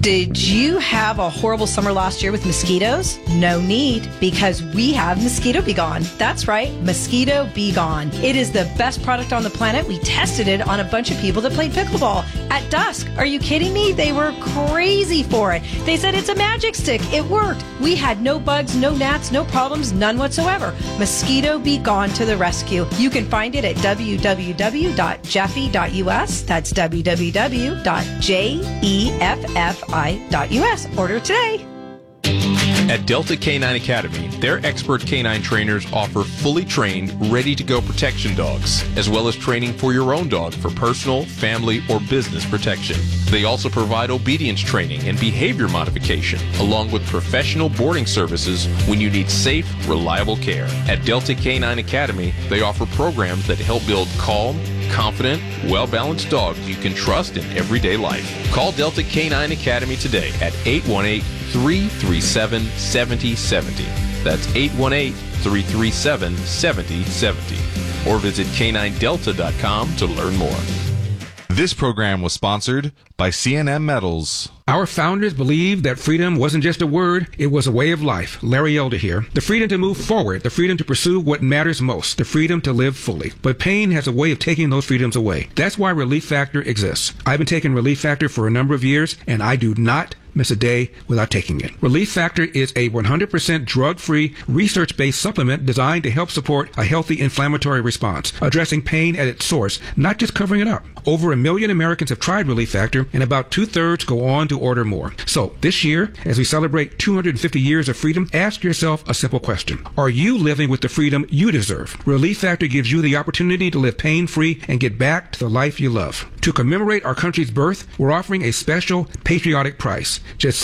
Did you have a horrible summer last year with mosquitoes? No need, because we have Mosquito Be Gone. That's right, Mosquito Be Gone. It is the best product on the planet. We tested it on a bunch of people that played pickleball at dusk. Are you kidding me? They were crazy for it. They said it's a magic stick. It worked. We had no bugs, no gnats, no problems, none whatsoever. Mosquito Be Gone to the rescue. You can find it at www.jeffy.us. That's www.jeffi.us. Order today. At Delta Canine Academy, their expert canine trainers offer fully trained, ready-to-go protection dogs, as well as training for your own dog for personal, family, or business protection. They also provide obedience training and behavior modification, along with professional boarding services when you need safe, reliable care. At Delta Canine Academy, they offer programs that help build calm, confident, well-balanced dogs you can trust in everyday life. Call Delta Canine Academy today at 818-337-7070. That's 818-337-7070. Or visit caninedelta.com to learn more. This program was sponsored by C&M Metals. Our founders believed that freedom wasn't just a word, it was a way of life. Larry Elder here. The freedom to move forward, the freedom to pursue what matters most, the freedom to live fully. But pain has a way of taking those freedoms away. That's why Relief Factor exists. I've been taking Relief Factor for a number of years, and I do not miss a day without taking it. Relief Factor is a 100% drug-free, research-based supplement designed to help support a healthy inflammatory response, addressing pain at its source, not just covering it up. Over 1 million Americans have tried Relief Factor, and about 2/3 go on to order more. So, this year, as we celebrate 250 years of freedom, ask yourself a simple question. Are you living with the freedom you deserve? Relief Factor gives you the opportunity to live pain-free and get back to the life you love. To commemorate our country's birth, we're offering a special patriotic price, just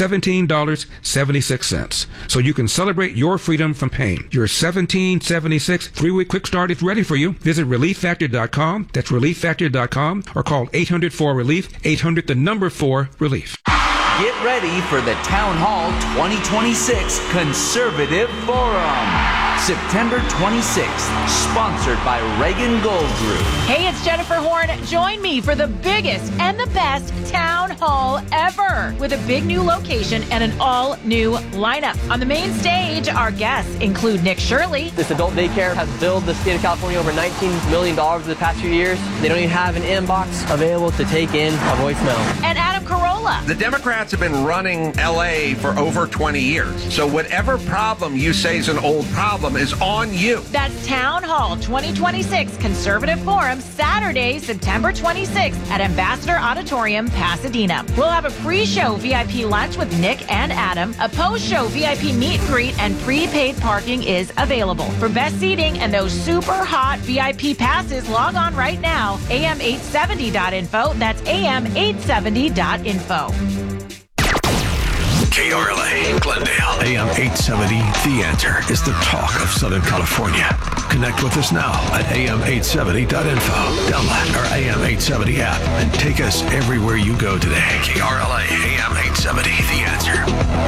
$17.76. So you can celebrate your freedom from pain. Your $17.76 3-week quick start is ready for you. Visit ReliefFactor.com. That's ReliefFactor.com, or call 800-4-RELIEF, 800-4-RELIEF. Get ready for the Town Hall 2026 Conservative Forum. September 26th, sponsored by Reagan Gold Group. Hey, it's Jennifer Horn. Join me for the biggest and the best town hall ever, with a big new location and an all-new lineup. On the main stage, our guests include Nick Shirley. This adult daycare has billed the state of California over $19 million in the past few years. They don't even have an inbox available to take in a voicemail. And Adam Carolla. The Democrats have been running L.A. for over 20 years. So whatever problem you say is an old problem is on you. That's Town Hall 2026 Conservative Forum, Saturday, September 26th at Ambassador Auditorium, Pasadena. We'll have a pre-show VIP lunch with Nick and Adam. A post-show VIP meet and greet, and prepaid parking is available. For best seating and those super hot VIP passes, log on right now, am870.info. That's am870.info. KRLA, Glendale, AM 870. The Answer is the talk of Southern California. Connect with us now at am870.info. Download our AM 870 app and take us everywhere you go today. KRLA, AM 870. The Answer.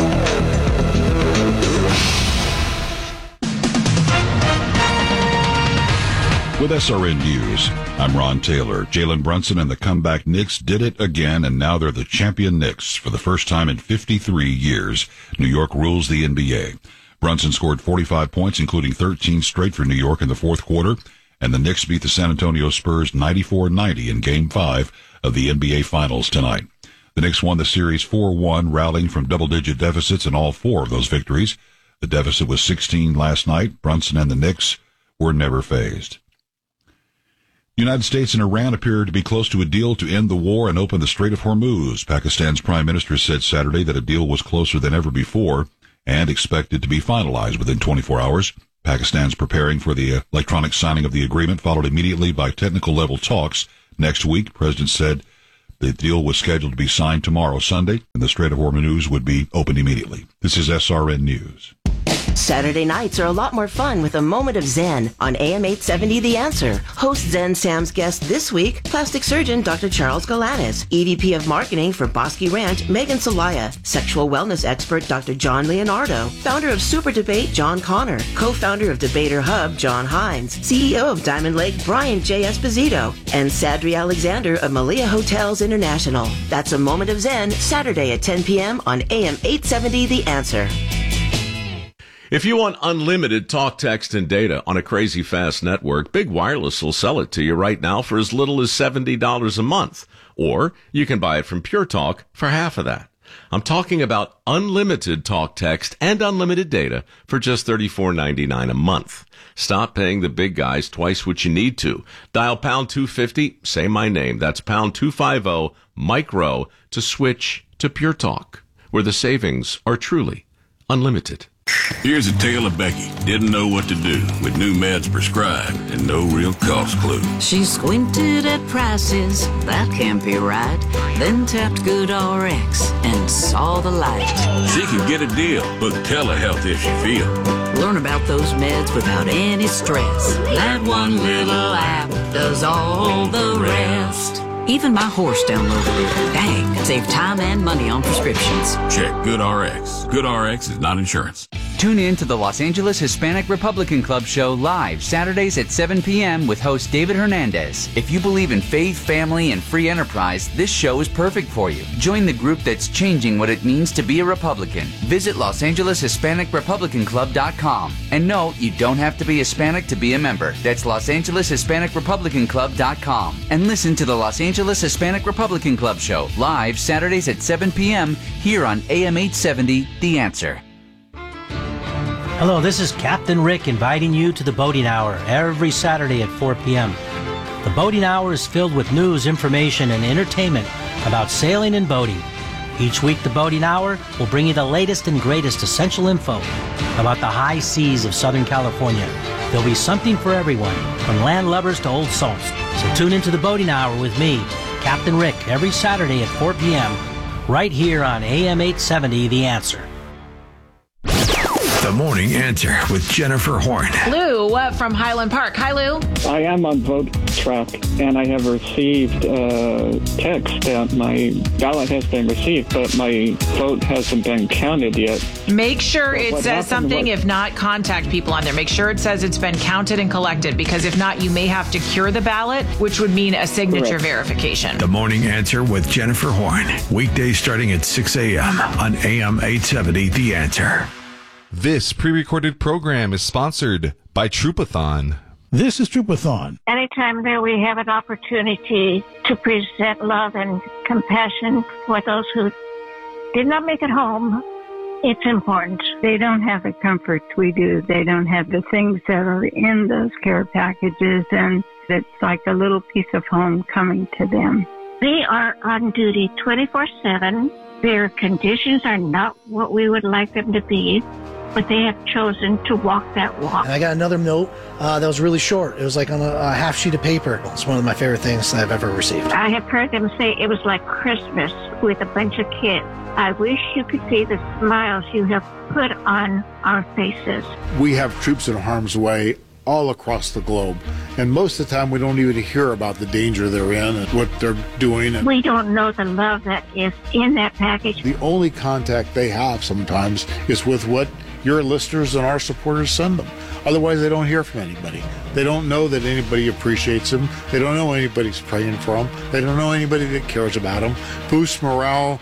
With SRN News, I'm Ron Taylor. Jalen Brunson and the comeback Knicks did it again, and now they're the champion Knicks for the first time in 53 years. New York rules the NBA. Brunson scored 45 points, including 13 straight for New York in the fourth quarter, and the Knicks beat the San Antonio Spurs 94-90 in Game 5 of the NBA Finals tonight. The Knicks won the series 4-1, rallying from double-digit deficits in all 4 of those victories. The deficit was 16 last night. Brunson and the Knicks were never fazed. The United States and Iran appear to be close to a deal to end the war and open the Strait of Hormuz. Pakistan's prime minister said Saturday that a deal was closer than ever before and expected to be finalized within 24 hours. Pakistan's preparing for the electronic signing of the agreement, followed immediately by technical-level talks next week. The president said the deal was scheduled to be signed tomorrow, Sunday, and the Strait of Hormuz would be opened immediately. This is SRN News. Saturday nights are a lot more fun with a moment of Zen on AM 870 The Answer. Host Zen Sam's guest this week, plastic surgeon Dr. Charles Galanis, EVP of Marketing for Bosque Ranch, Megan Celaya, sexual wellness expert Dr. John Leonardo, founder of Super Debate John Connor, co-founder of Debater Hub John Hines, CEO of Diamond Lake Brian J. Esposito, and Sadri Alexander of Malia Hotels International. That's a moment of Zen, Saturday at 10 p.m. on AM 870 The Answer. If you want unlimited talk, text, and data on a crazy fast network, Big Wireless will sell it to you right now for as little as $70 a month. Or you can buy it from Pure Talk for half of that. I'm talking about unlimited talk, text, and unlimited data for just $34.99 a month. Stop paying the big guys twice what you need to. Dial pound 250, say my name. That's pound 250 micro to switch to Pure Talk, where the savings are truly unlimited. Here's a tale of Becky. Didn't know what to do with new meds prescribed and no real cost clue. She squinted at prices, that can't be right. Then tapped GoodRx and saw the light. She could get a deal, book telehealth if she feel. Learn about those meds without any stress. That one little app does all the rest. Even my horse downloaded it. Dang, save time and money on prescriptions. Check GoodRx. GoodRx is not insurance. Tune in to the Los Angeles Hispanic Republican Club show live Saturdays at 7 p.m. with host David Hernandez. If you believe in faith, family, and free enterprise, this show is perfect for you. Join the group that's changing what it means to be a Republican. Visit LosAngelesHispanicRepublicanClub.com. And no, you don't have to be Hispanic to be a member. That's LosAngelesHispanicRepublicanClub.com. And listen to the Los Angeles Hispanic Republican Club show live Saturdays at 7 p.m. here on AM 870 The Answer. Hello, this is Captain Rick inviting you to the Boating Hour every Saturday at 4 p.m. The Boating Hour is filled with news, information, and entertainment about sailing and boating. Each week, the Boating Hour will bring you the latest and greatest essential info about the high seas of Southern California. There'll be something for everyone, from land lubbers to old salts. So tune into the Boating Hour with me, Captain Rick, every Saturday at 4 p.m. right here on AM 870 The Answer. The Morning Answer with Jennifer Horn. Lou from Highland Park. Hi, Lou. I am on Vote Track, and I have received text that my ballot has been received, but my vote hasn't been counted yet. Make sure it says something. If not, contact people on there. Make sure it says it's been counted and collected, because if not, you may have to cure the ballot, which would mean a signature verification. The Morning Answer with Jennifer Horn. Weekdays starting at 6 a.m. on AM 870 The Answer. This pre-recorded program is sponsored by Troupathon. This is Troupathon. Anytime that we have an opportunity to present love and compassion for those who did not make it home, it's important. They don't have the comforts we do. They don't have the things that are in those care packages, and it's like a little piece of home coming to them. They are on duty 24/7. Their conditions are not what we would like them to be, but they have chosen to walk that walk. And I got another note that was really short. It was like on a half sheet of paper. It's one of my favorite things that I've ever received. I have heard them say it was like Christmas with a bunch of kids. I wish you could see the smiles you have put on our faces. We have troops in harm's way all across the globe, and most of the time we don't even hear about the danger they're in and what they're doing. We don't know the love that is in that package. The only contact they have sometimes is with what your listeners and our supporters send them. Otherwise, they don't hear from anybody. They don't know that anybody appreciates them. They don't know anybody's praying for them. They don't know anybody that cares about them. Boosts morale,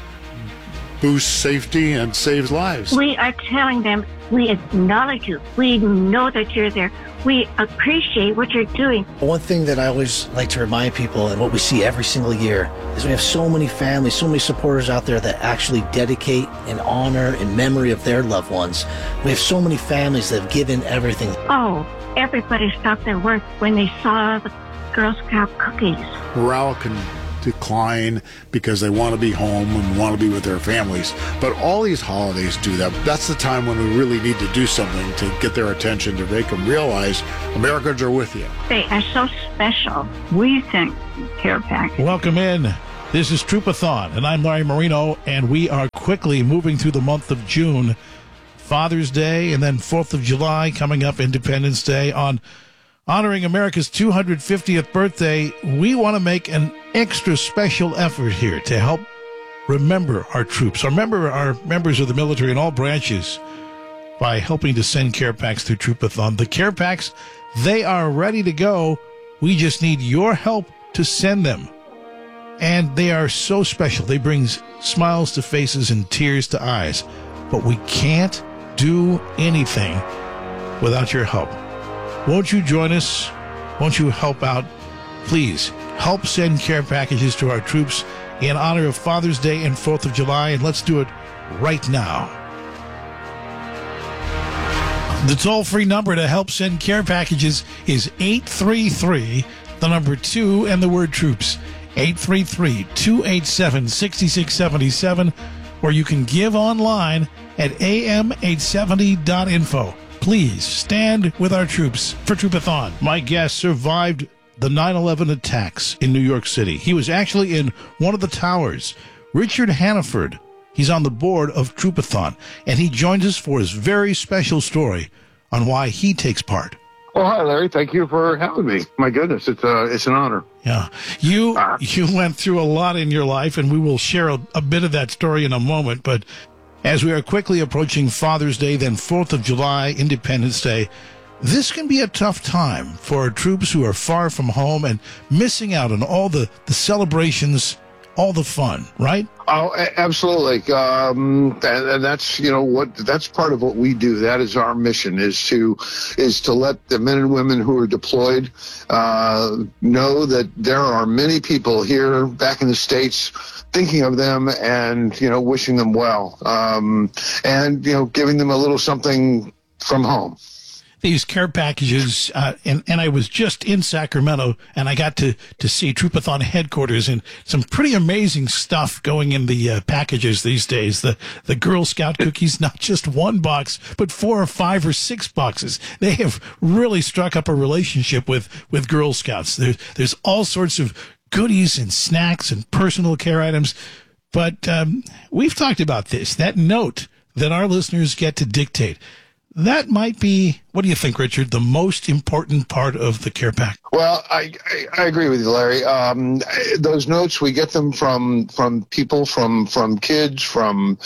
boosts safety, and saves lives. We are telling them we acknowledge you. We know that you're there. We appreciate what you're doing. One thing that I always like to remind people, and what we see every single year, is we have so many families, so many supporters out there that actually dedicate and honor in memory of their loved ones. We have so many families that have given everything. Oh, everybody stopped their work when they saw the Girl Scout cookies. Morale can decline because they want to be home and want to be with their families. But all these holidays do that. That's the time when we really need to do something to get their attention, to make them realize Americans are with you. They are so special. We think care package. Welcome in. This is Troupathon, and I'm Larry Marino, and we are quickly moving through the month of June. Father's Day, and then 4th of July coming up, Independence Day. On honoring America's 250th birthday, we want to make an extra special effort here to help remember our troops, remember our members of the military in all branches by helping to send care packs through Troopathon. The care packs, they are ready to go. We just need your help to send them. And they are so special. They bring smiles to faces and tears to eyes. But we can't do anything without your help. Won't you join us? Won't you help out? Please help send care packages to our troops in honor of Father's Day and 4th of July, and let's do it right now. The toll-free number to help send care packages is 833, the number 2, and the word troops. 833-287-6677, or you can give online at am870.info. Please stand with our troops for Troopathon. My guest survived the 9/11 attacks in New York City. He was actually in one of the towers. Richard Hannaford, he's on the board of Troopathon, and he joins us for his very special story on why he takes part. Well, hi, Larry. Thank you for having me. My goodness, it's an honor. Yeah. You went through a lot in your life, and we will share a bit of that story in a moment. But as we are quickly approaching Father's Day, then 4th of July, Independence Day, this can be a tough time for our troops who are far from home and missing out on all the celebrations, all the fun, right? Oh, absolutely. And that's, that's part of what we do. That is our mission, is to let the men and women who are deployed know that there are many people here back in the States thinking of them and, wishing them well, and, giving them a little something from home. These care packages, and I was just in Sacramento, and I got to see Troopathon headquarters, and some pretty amazing stuff going in the packages these days. The Girl Scout cookies, not just one box, but 4 or 5 or 6 boxes. They have really struck up a relationship with Girl Scouts. There's all sorts of goodies and snacks and personal care items. But we've talked about this, that note that our listeners get to dictate. That might be, what do you think, Richard, the most important part of the care pack? Well, I agree with you, Larry. Those notes, we get them from people, from kids, from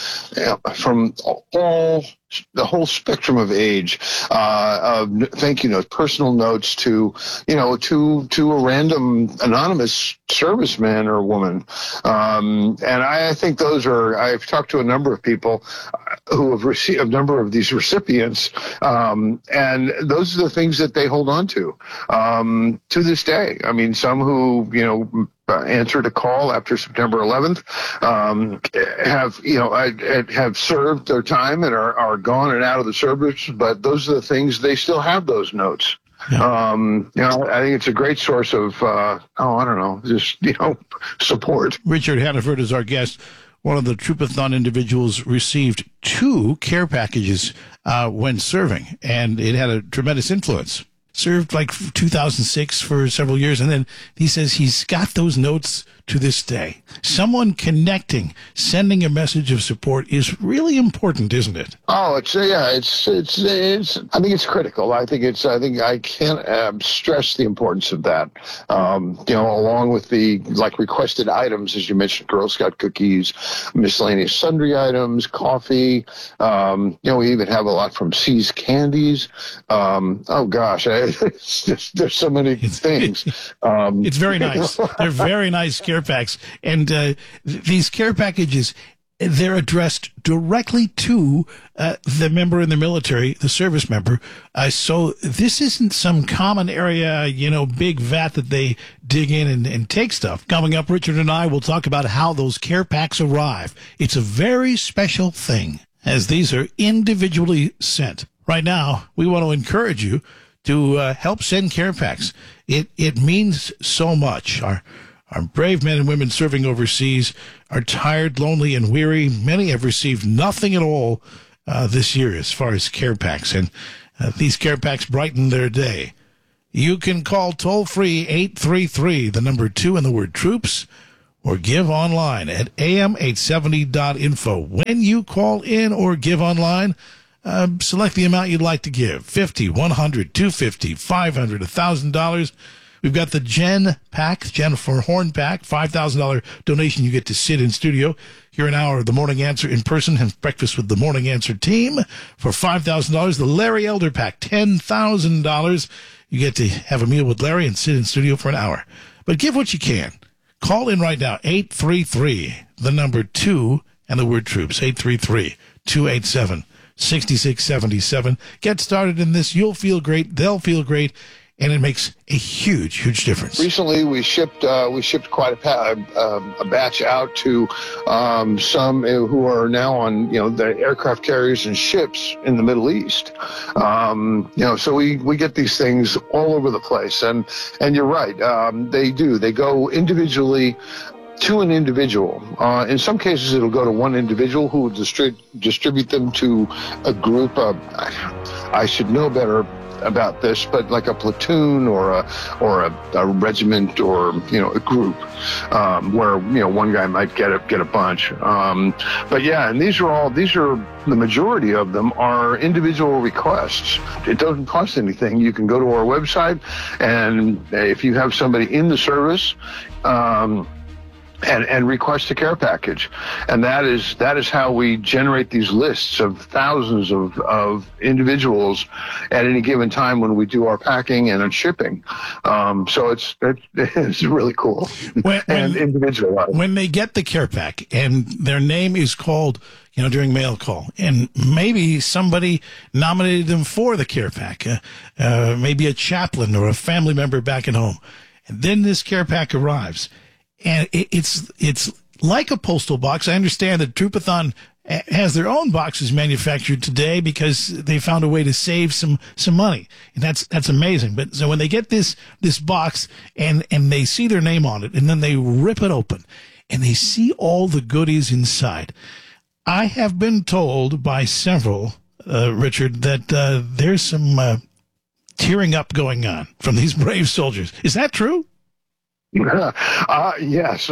the whole spectrum of age, of thank you notes, personal notes to a random anonymous serviceman or woman. And I think I've talked to a number of people who have received a number of these recipients, and those are the things that they hold on to this day. I mean, some who, answered a call after September 11th, have served their time and are gone and out of the service, but those are the things, they still have those notes. Yeah. I think it's a great source of, support. Richard Hannaford is our guest. One of the Troopathon individuals received 2 care packages when serving, and it had a tremendous influence. Served like 2006 for several years, and then he says he's got those notes to this day. Someone connecting, sending a message of support is really important, isn't it? Oh, it's I think it's critical. I I can't stress the importance of that. Along with the requested items, as you mentioned, Girl Scout cookies, miscellaneous sundry items, coffee. We even have a lot from See's Candies. Oh gosh, there's so many things. It's very nice. They're very nice care packs, and these care packages, they're addressed directly to the member in the military, the service member. So this isn't some common area, big vat that they dig in and take stuff. Coming up, Richard and I will talk about how those care packs arrive. It's a very special thing, as these are individually sent. Right now, we want to encourage you to help send care packs. It means so much. Our brave men and women serving overseas are tired, lonely, and weary. Many have received nothing at all this year as far as care packs, and these care packs brighten their day. You can call toll-free 833, the number 2 and the word troops, or give online at am870.info. When you call in or give online, select the amount you'd like to give. $50, $100, $250, $500, $1,000. We've got the Jennifer Horn Pack, $5,000 donation. You get to sit in studio, hear an hour of the Morning Answer in person, have breakfast with the Morning Answer team for $5,000. The Larry Elder Pack, $10,000. You get to have a meal with Larry and sit in studio for an hour. But give what you can. Call in right now, 833, the number 2, and the word troops, 833-287-6677. Get started in this. You'll feel great. They'll feel great. And it makes a huge, huge difference. Recently, we shipped quite a batch out to some who are now on the aircraft carriers and ships in the Middle East. So we get these things all over the place, and you're right, they do. They go individually to an individual. In some cases, it'll go to one individual who will distribute them to a group. I should know better about this, but like a platoon or a regiment or a group where one guy might get a bunch. But yeah, and these are the majority of them are individual requests. It doesn't cost anything. You can go to our website, and if you have somebody in the service, and request a care package. And that is how we generate these lists of thousands of individuals at any given time when we do our packing and shipping. So it's really cool and individualized. When they get the care pack and their name is called, during mail call, and maybe somebody nominated them for the care pack, maybe a chaplain or a family member back at home, and then this care pack arrives. And it's like a postal box. I understand that Troopathon has their own boxes manufactured today because they found a way to save some money. And that's amazing. But so when they get this box and they see their name on it, and then they rip it open and they see all the goodies inside. I have been told by several, Richard, that there's some tearing up going on from these brave soldiers. Is that true? Yes,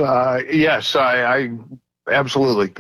I absolutely.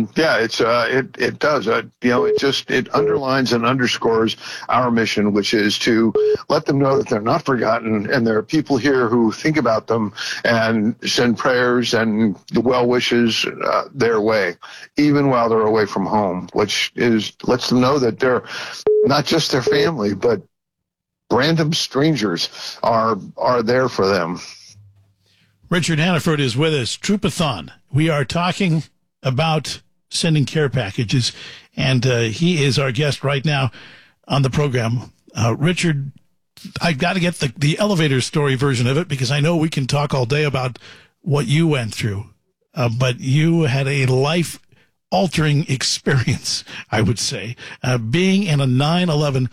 It does. It underlines and underscores our mission, which is to let them know that they're not forgotten, and there are people here who think about them and send prayers and the well wishes their way, even while they're away from home, which lets them know that they're not just their family, but random strangers are there for them. Richard Hannaford is with us. Troopathon. We are talking about sending care packages, and he is our guest right now on the program. Richard, I've got to get the elevator story version of it because I know we can talk all day about what you went through, but you had a life-altering experience, I would say, being in a 9/11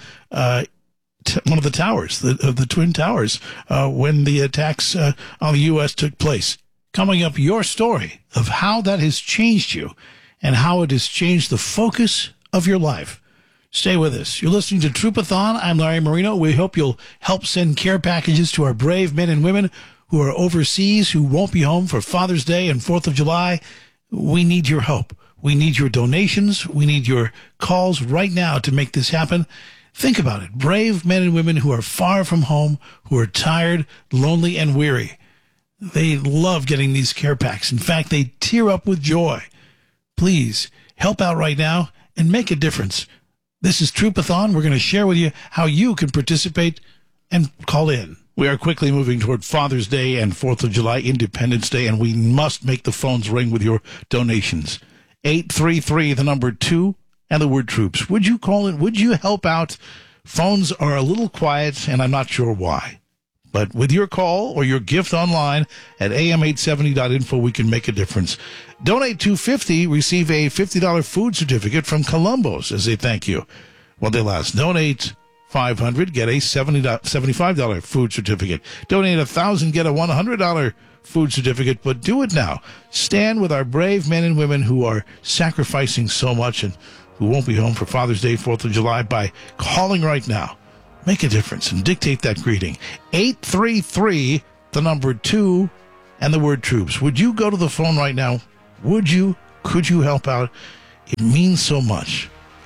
one of the towers, the Twin Towers, when the attacks on the U.S. took place. Coming up, your story of how that has changed you and how it has changed the focus of your life. Stay with us. You're listening to Troopathon. I'm Larry Marino. We hope you'll help send care packages to our brave men and women who are overseas, who won't be home for Father's Day and 4th of July. We need your help. We need your donations. We need your calls right now to make this happen. Think about it. Brave men and women who are far from home, who are tired, lonely, and weary. They love getting these care packs. In fact, they tear up with joy. Please help out right now and make a difference. This is Troopathon. We're going to share with you how you can participate and call in. We are quickly moving toward Father's Day and 4th of July, Independence Day, and we must make the phones ring with your donations. 833, the number 2. And the word troops. Would you call it? Would you help out? Phones are a little quiet, and I'm not sure why. But with your call or your gift online at am870.info, we can make a difference. Donate $250, receive a $50 food certificate from Columbo's as a thank you. While they last, donate $500, get a $75 food certificate. Donate $1,000, get a $100 food certificate. But do it now. Stand with our brave men and women who are sacrificing so much and who won't be home for Father's Day, 4th of July, by calling right now. Make a difference and dictate that greeting. 833, the number 2, and the word troops. Would you go to the phone right now? Would you? Could you help out? It means so much.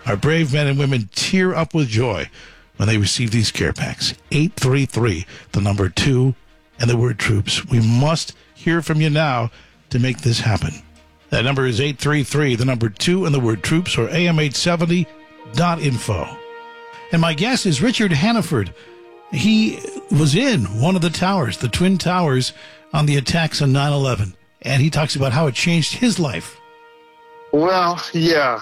Our brave men and women tear up with joy when they receive these care packs. 833, the number 2, and the word troops. We must hear from you now to make this happen. That number is 833, the number 2, and the word troops, or am870.info. And my guest is Richard Hannaford. He was in one of the towers, the Twin Towers, on the attacks on 9/11, and he talks about how it changed his life. Well, yeah.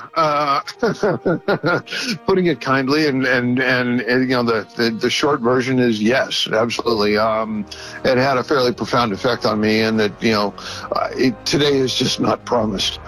Putting it kindly, and you know, the short version is yes, absolutely. It had a fairly profound effect on me, and that, you know, today is just not promised.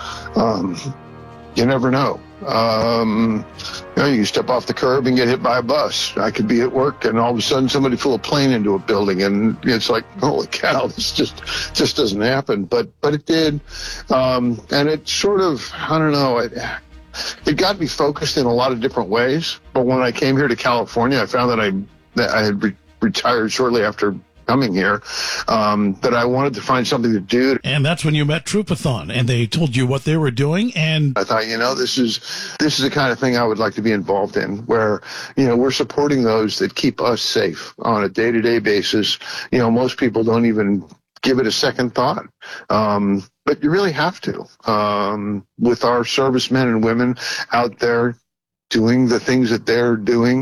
You never know. You know, you step off the curb and get hit by a bus. I could be at work, and all of a sudden somebody flew a plane into a building, and it's like, holy cow, this just doesn't happen. But it did, and it sort of, I don't know, it got me focused in a lot of different ways. But when I came here to California, I found that I had retired shortly after coming here, that I wanted to find something to do. And that's when you met Troopathon, and they told you what they were doing, and I thought, you know, this is the kind of thing I would like to be involved in, where, you know, we're supporting those that keep us safe on a day-to-day basis. You know, most people don't even give it a second thought. But you really have to, with our servicemen and women out there doing the things that they're doing.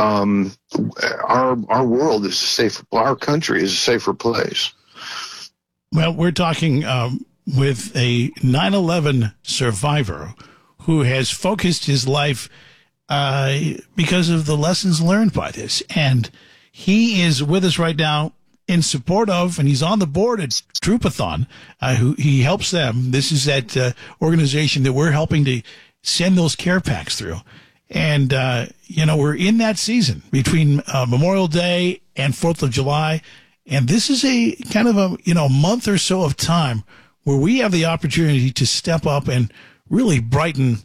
Our world is safe. Our country is a safer place. Well, we're talking with a 9/11 survivor who has focused his life because of the lessons learned by this. And he is with us right now in support of, and he's on the board at Troopathon, who he helps them. This is that organization that we're helping to send those care packs through. And, you know, we're in that season between Memorial Day and 4th of July. And this is a kind of a, you know, month or so of time where we have the opportunity to step up and really brighten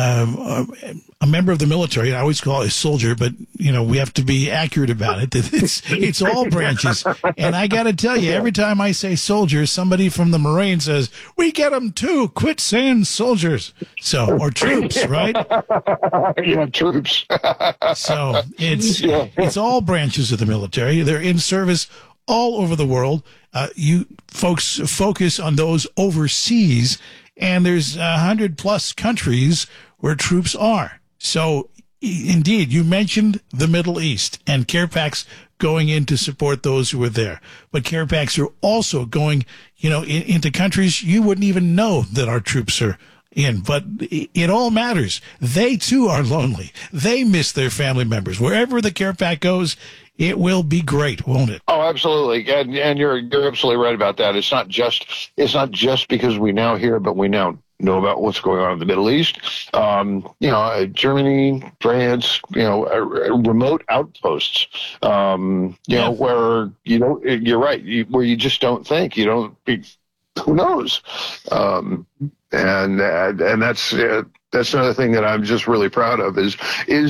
a member of the military. I always call it a soldier, but, you know, we have to be accurate about it. It's all branches. And I got to tell you, every time I say soldiers, somebody from the Marines says, we get them too. Quit saying soldiers. So, or troops, right? Yeah, troops. So it's all branches of the military. They're in service all over the world. You folks focus on those overseas, and there's 100+ countries where troops are. So, indeed, you mentioned the Middle East and care packs going in to support those who are there. But care packs are also going, you know, into countries you wouldn't even know that our troops are in. But it all matters. They, too, are lonely. They miss their family members. Wherever the care pack goes, it will be great, won't it? Oh, absolutely. And you're absolutely right about that. It's not just because we now hear, but we now know about what's going on in the Middle East. You know, Germany, France, you know, remote outposts, you know, where, you know, you're right, where you just don't think, who knows? And that's another thing that I'm just really proud of is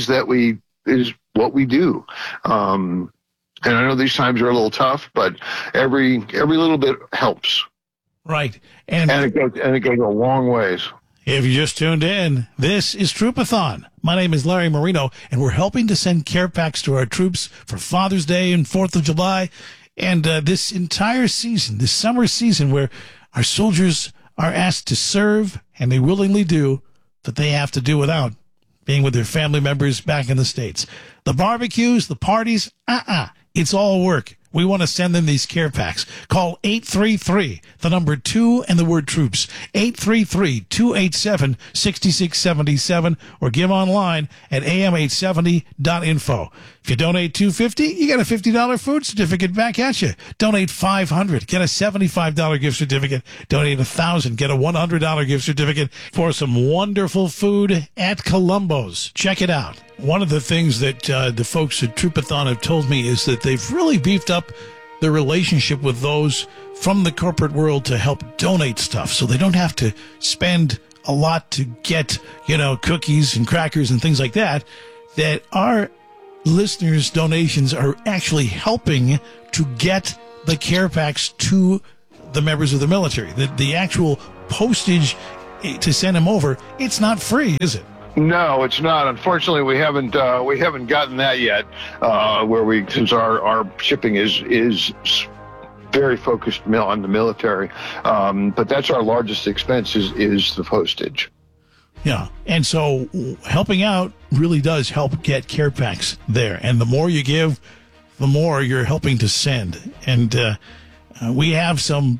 what we do. And I know these times are a little tough, but every little bit helps. Right. And it goes a long ways. If you just tuned in, this is Troopathon. My name is Larry Marino, and we're helping to send care packs to our troops for Father's Day and 4th of July. And this entire season, this summer season, where our soldiers are asked to serve, and they willingly do, but they have to do without being with their family members back in the States. The barbecues, the parties, it's all work. We want to send them these care packs. Call 833, the number 2 and the word troops, 833-287-6677, or give online at am870.info. If you donate $250, you get a $50 food certificate back at you. Donate $500, get a $75 gift certificate. Donate $1,000, get a $100 gift certificate for some wonderful food at Columbo's. Check it out. One of the things that the folks at Troopathon have told me is that they've really beefed up the relationship with those from the corporate world to help donate stuff, so they don't have to spend a lot to get, you know, cookies and crackers and things like that, that our listeners' donations are actually helping to get the care packs to the members of the military. The actual postage to send them over, it's not free, is it? No, it's not. Unfortunately, we haven't gotten that yet. Since our shipping is very focused on the military, but that's our largest expense is the postage. Yeah, and so helping out really does help get care packs there, and the more you give, the more you're helping to send. And we have some,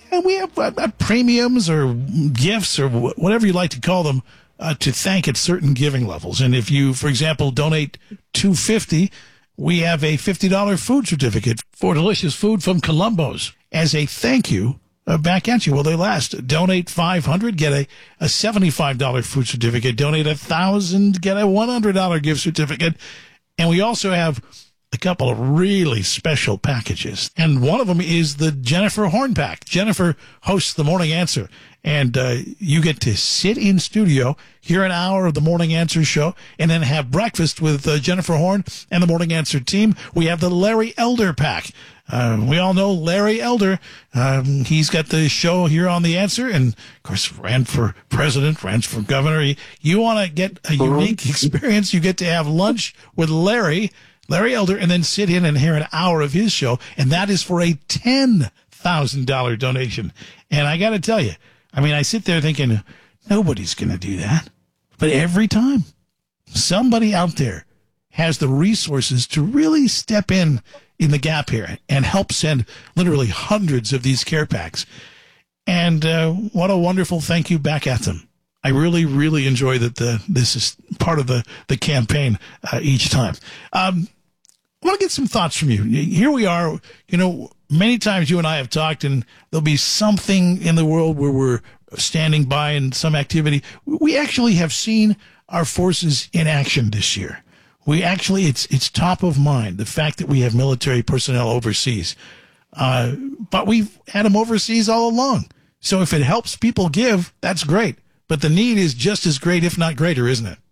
premiums or gifts or whatever you like to call them. To thank at certain giving levels. And if you, for example, donate $250, we have a $50 food certificate for delicious food from Columbo's as a thank you back at you while they last. Donate $500, get a $75 food certificate. Donate $1,000, get a $100 gift certificate. And we also have a couple of really special packages. And one of them is the Jennifer Horn Pack. Jennifer hosts the Morning Answer. And you get to sit in studio, hear an hour of the Morning Answer show, and then have breakfast with Jennifer Horn and the Morning Answer team. We have the Larry Elder Pack. We all know Larry Elder. He's got the show here on The Answer, and, of course, ran for president, ran for governor. You want to get a unique experience, you get to have lunch with Larry Elder, and then sit in and hear an hour of his show, and that is for a $10,000 donation. And I got to tell you, I sit there thinking, nobody's going to do that. But every time, somebody out there has the resources to really step in the gap here and help send literally hundreds of these care packs. And what a wonderful thank you back at them. I really, really enjoy that this is part of the campaign each time. I want to get some thoughts from you. Here we are, many times you and I have talked, and there'll be something in the world where we're standing by in some activity. We actually have seen our forces in action this year. It's top of mind, the fact that we have military personnel overseas. But we've had them overseas all along. So if it helps people give, that's great. But the need is just as great, if not greater, isn't it?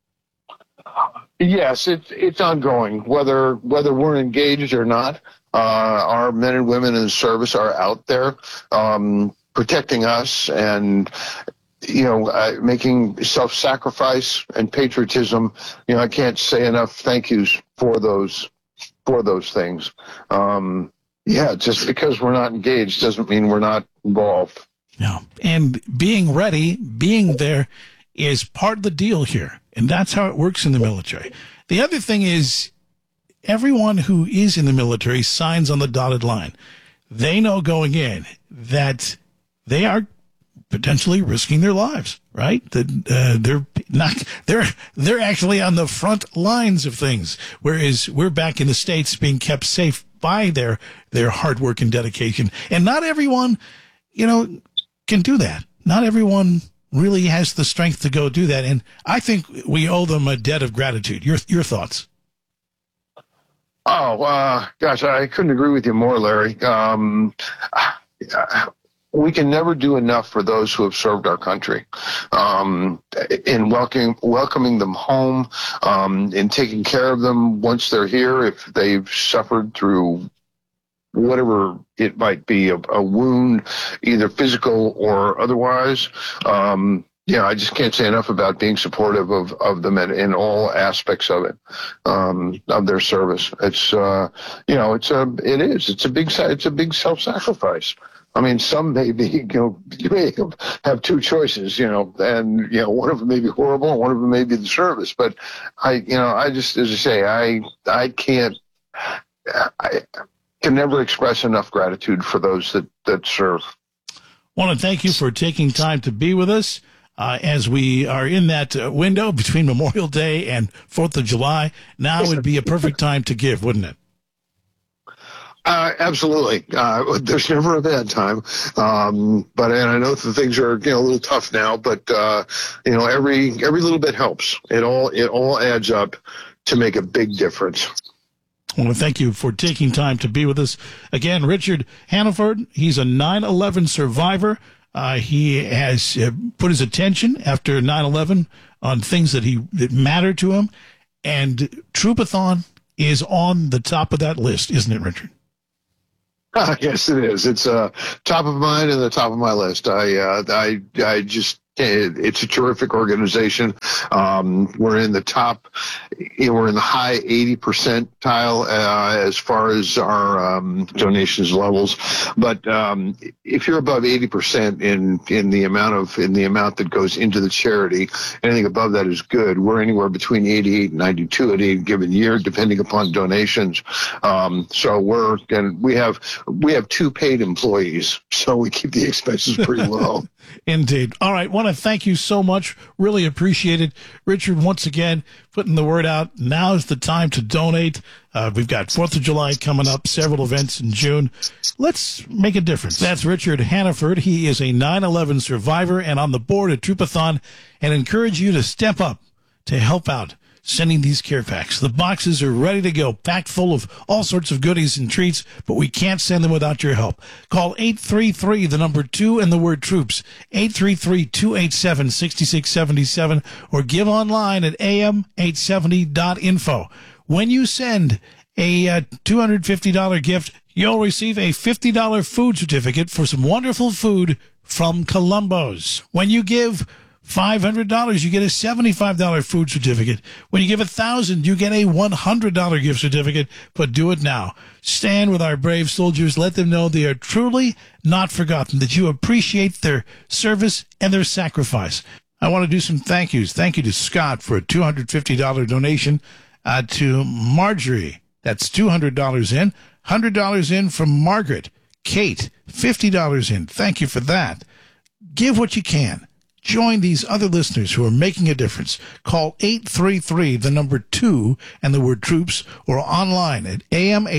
Yes, it's ongoing, whether we're engaged or not. Our men and women in the service are out there protecting us and, making self-sacrifice and patriotism. I can't say enough thank yous for those things. Just because we're not engaged doesn't mean we're not involved. No, and being ready, being there is part of the deal here. And that's how it works in the military. The other thing is everyone who is in the military signs on the dotted line. They know going in that they are potentially risking their lives, right? They're actually on the front lines of things, whereas we're back in the States being kept safe by their hard work and dedication. And not everyone, can do that. Not everyone really has the strength to go do that. And I think we owe them a debt of gratitude. Your thoughts? Gosh, I couldn't agree with you more, Larry. We can never do enough for those who have served our country, in welcoming them home, in taking care of them once they're here, if they've suffered through whatever it might be, a wound, either physical or otherwise. I just can't say enough about being supportive of them in all aspects of it, of their service. It's a big self-sacrifice. Some may be, you may have two choices, and, one of them may be horrible and one of them may be the service. But I can never express enough gratitude for those that serve. I want to thank you for taking time to be with us as we are in that window between Memorial Day and 4th of July. Now would be a perfect time to give, wouldn't it? Absolutely. There's never a bad time. And I know that things are, a little tough now, but, every little bit helps. It all adds up to make a big difference. I want to thank you for taking time to be with us. Again, Richard Hannaford, he's a 9/11 survivor. He has put his attention after 9/11 on things that matter to him. And Troopathon is on the top of that list, isn't it, Richard? Yes, it is. It's top of mind and the top of my list. I just It's a terrific organization. We're in the top, we're in the high 80 percentile as far as our donations levels. But if you're above 80% in the amount that goes into the charity, anything above that is good. We're anywhere between 88 and 92 at any given year, depending upon donations. So we have 2 paid employees, so we keep the expenses pretty low. Indeed. All right. Want to thank you so much. Really appreciate it. Richard, once again, putting the word out. Now is the time to donate. We've got 4th of July coming up, several events in June. Let's make a difference. That's Richard Hannaford. He is a 9/11 survivor and on the board at Troopathon, and encourage you to step up to help out sending these care packs. The boxes are ready to go, packed full of all sorts of goodies and treats, but we can't send them without your help. Call 833, the number 2 and the word troops, 833-287-6677, or give online at am870.info. When you send a $250 gift, you'll receive a $50 food certificate for some wonderful food from Columbo's. When you give $500, you get a $75 food certificate. When you give $1,000, you get a $100 gift certificate. But do it now. Stand with our brave soldiers. Let them know they are truly not forgotten, that you appreciate their service and their sacrifice. I want to do some thank yous. Thank you to Scott for a $250 donation, to Marjorie. That's $200 in. $100 in from Margaret. Kate, $50 in. Thank you for that. Give what you can. Join these other listeners who are making a difference. Call 833, the number 2 and the word troops, or online at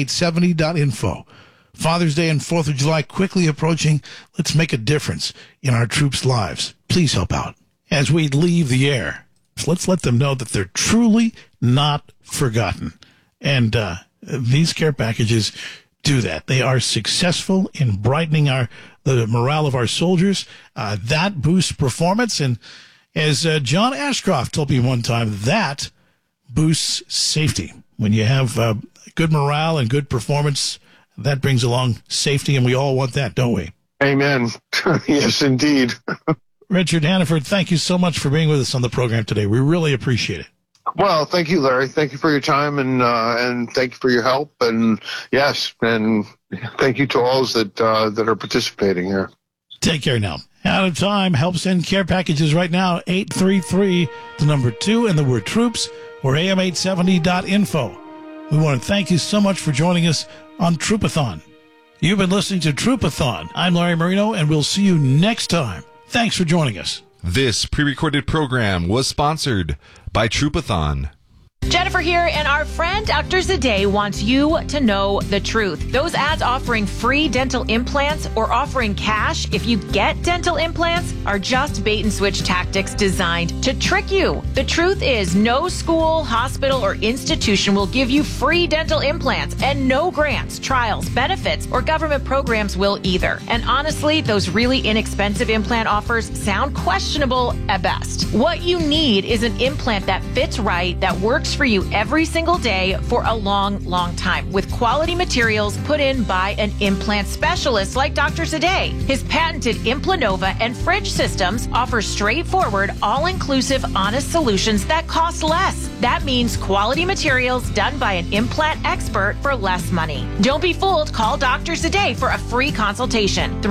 am870.info. Father's Day and 4th of July quickly approaching. Let's make a difference in our troops' lives. Please help out. As we leave the air, let's let them know that they're truly not forgotten. And these care packages do that. They are successful in brightening the morale of our soldiers. That boosts performance. And as John Ashcroft told me one time, that boosts safety. When you have good morale and good performance, that brings along safety, and we all want that, don't we? Amen. Yes, indeed. Richard Hannaford, thank you so much for being with us on the program today. We really appreciate it. Well, thank you, Larry. Thank you for your time and thank you for your help. And yes, and thank you to all that are participating here. Take care now. Out of time. Help send care packages right now. 833, the number 2 and the word troops, or am870.info. We want to thank you so much for joining us on Troopathon. You've been listening to Troopathon. I'm Larry Marino, and we'll see you next time. Thanks for joining us. This pre-recorded program was sponsored by Troopathon. Jennifer here, and our friend Dr. Zadeh wants you to know the truth. Those ads offering free dental implants or offering cash if you get dental implants are just bait and switch tactics designed to trick you. The truth is, no school, hospital, or institution will give you free dental implants, and no grants, trials, benefits, or government programs will either. And honestly, those really inexpensive implant offers sound questionable at best. What you need is an implant that fits right, that works for you every single day for a long, long time, with quality materials put in by an implant specialist like Dr. Zadeh. His patented Implanova and Fridge systems offer straightforward, all-inclusive, honest solutions that cost less. That means quality materials done by an implant expert for less money. Don't be fooled. Call Dr. Zadeh for a free consultation.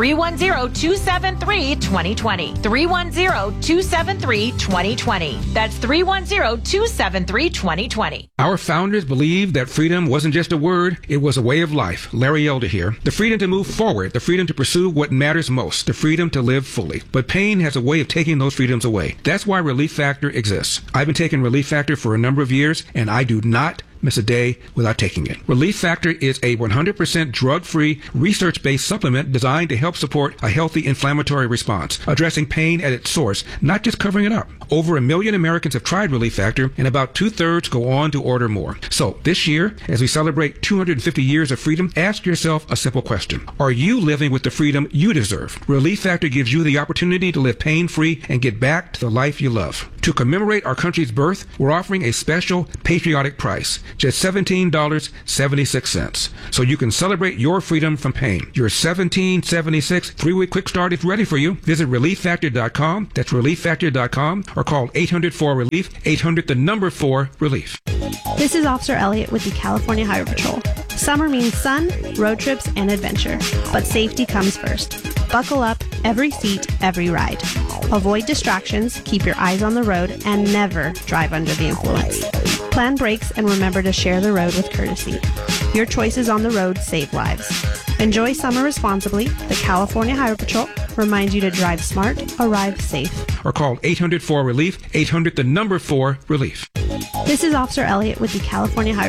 310-273-2020. 310-273-2020. That's 310-273-2020. Our founders believed that freedom wasn't just a word, it was a way of life. Larry Elder here. The freedom to move forward, the freedom to pursue what matters most, the freedom to live fully. But pain has a way of taking those freedoms away. That's why Relief Factor exists. I've been taking Relief Factor for a number of years, and I do not miss a day without taking it. Relief Factor is a 100% drug-free, research-based supplement designed to help support a healthy inflammatory response, addressing pain at its source, not just covering it up. Over 1 million Americans have tried Relief Factor, and about 2/3 go on to order more. So this year, as we celebrate 250 years of freedom, ask yourself a simple question. Are you living with the freedom you deserve? Relief Factor gives you the opportunity to live pain-free and get back to the life you love. To commemorate our country's birth, we're offering a special patriotic price, just $17.76. So you can celebrate your freedom from pain. Your $17.76 3-week quick start is ready for you. Visit ReliefFactor.com. That's ReliefFactor.com, or call 800-4-RELIEF, 800-4-RELIEF. This is Officer Elliott with the California Highway Patrol. Summer means sun, road trips, and adventure, but safety comes first. Buckle up, every seat, every ride. Avoid distractions, keep your eyes on the road, and never drive under the influence. Plan brakes and remember to share the road with courtesy. Your choices on the road save lives. Enjoy summer responsibly. The California Highway Patrol reminds you to drive smart, arrive safe. Or call 800-4-RELIEF, 800-4-RELIEF. This is Officer Elliott with the California Highway